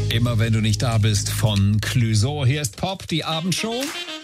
Immer wenn du nicht da bist von Clouseau. Hier ist Pop, die Abendshow.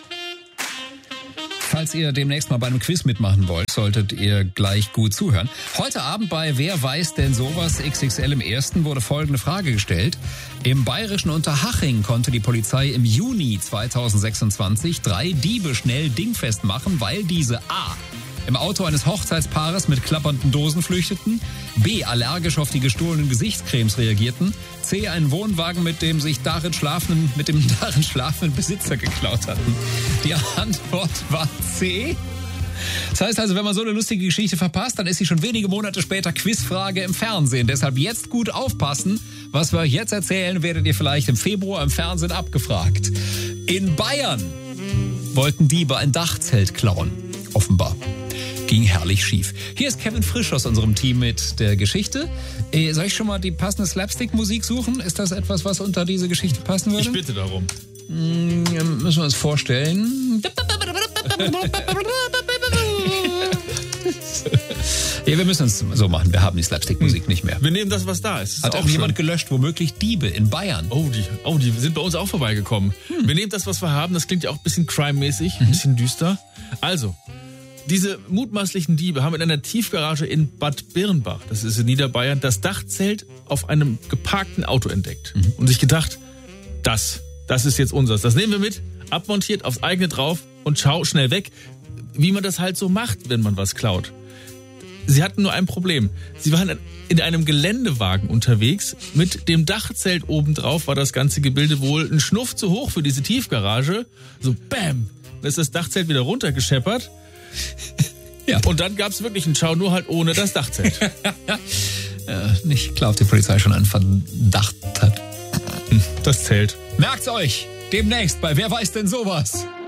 Falls ihr demnächst mal bei einem Quiz mitmachen wollt, solltet ihr gleich gut zuhören. Heute Abend bei Wer weiß denn sowas XXL im Ersten wurde folgende Frage gestellt. Im bayerischen Unterhaching konnte die Polizei im Juni 2026 3 Diebe schnell dingfest machen, weil diese A. im Auto eines Hochzeitspaares mit klappernden Dosen flüchteten, B. allergisch auf die gestohlenen Gesichtscremes reagierten, C. einen Wohnwagen mit dem darin schlafenden Besitzer geklaut hatten. Die Antwort war C. Das heißt also, wenn man so eine lustige Geschichte verpasst, dann ist sie schon wenige Monate später Quizfrage im Fernsehen. Deshalb jetzt gut aufpassen. Was wir euch jetzt erzählen, werdet ihr vielleicht im Februar im Fernsehen abgefragt. In Bayern wollten Diebe ein Dachzelt klauen. Offenbar. Ging herrlich schief. Hier ist Kevin Frisch aus unserem Team mit der Geschichte. Soll ich schon mal die passende Slapstick-Musik suchen? Ist das etwas, was unter diese Geschichte passen würde? Ich bitte darum. Müssen wir uns vorstellen. Ja, wir müssen es so machen. Wir haben die Slapstick-Musik nicht mehr. Wir nehmen das, was da ist. Hat auch jemand gelöscht, womöglich Diebe in Bayern. Oh, die sind bei uns auch vorbeigekommen. Wir nehmen das, was wir haben. Das klingt ja auch ein bisschen crime-mäßig, ein bisschen düster. Also, diese mutmaßlichen Diebe haben in einer Tiefgarage in Bad Birnbach, das ist in Niederbayern, das Dachzelt auf einem geparkten Auto entdeckt. Und sich gedacht, das ist jetzt unseres. Das nehmen wir mit, abmontiert, aufs eigene drauf und schnell weg, wie man das halt so macht, wenn man was klaut. Sie hatten nur ein Problem. Sie waren in einem Geländewagen unterwegs. Mit dem Dachzelt obendrauf war das ganze Gebilde wohl ein Schnuff zu hoch für diese Tiefgarage. So bam, dann ist das Dachzelt wieder runtergescheppert. Ja. Und dann gab es wirklich einen Schau, nur halt ohne das Dachzelt. Ich glaube, die Polizei schon einen Verdacht hat. Das Zelt. Merkt's euch! Demnächst bei Wer weiß denn sowas?